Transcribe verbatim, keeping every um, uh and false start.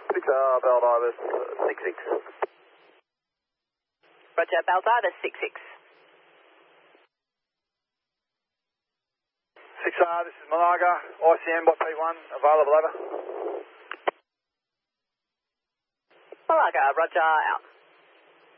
six R, Baldivis, six six. Roger, Baldivis, six six. six R, this is Malaga, I C M by P one, available over. Malaga, Roger, out.